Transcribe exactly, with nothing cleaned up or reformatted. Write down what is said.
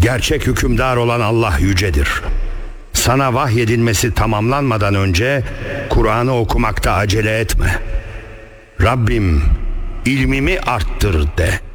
Gerçek hükümdar olan Allah yücedir. Sana vahyedilmesi tamamlanmadan önce Kur'an'ı okumakta acele etme. Rabbim ilmimi arttır de.